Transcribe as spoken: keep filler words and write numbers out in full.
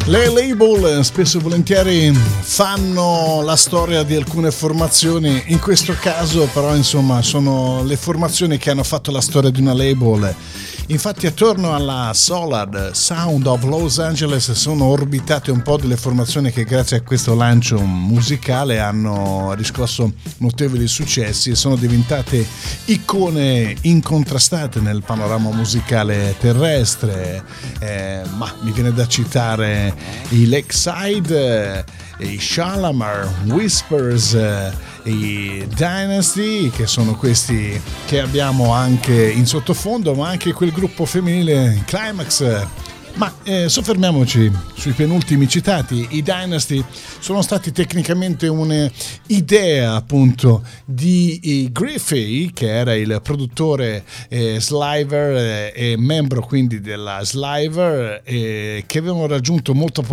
Le label spesso e volentieri fanno la storia di alcune formazioni, in questo caso però insomma sono le formazioni che hanno fatto la storia di una label. Infatti attorno alla Solar Sound of Los Angeles sono orbitate un po' delle formazioni che grazie a questo lancio musicale hanno riscosso notevoli successi e sono diventate icone incontrastate nel panorama musicale terrestre, eh, ma mi viene da citare i Lakeside, i Shalamar, Whispers, i Dynasty, che sono questi che abbiamo anche in sottofondo, ma anche quel gruppo femminile Climax. Ma eh, soffermiamoci sui penultimi citati. I Dynasty sono stati tecnicamente un'idea appunto di Griffey, che era il produttore eh, Sliver eh, e membro quindi della Sliver, eh, che avevano raggiunto molto